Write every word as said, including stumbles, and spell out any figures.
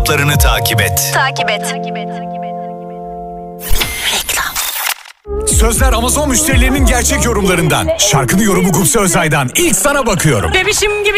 hesaplarını takip et. Takip et. Sözler Amazon müşterilerinin gerçek yorumlarından. Şarkının yorumu Gupse Özay'dan. İlk sana bakıyorum. Bebişim gibi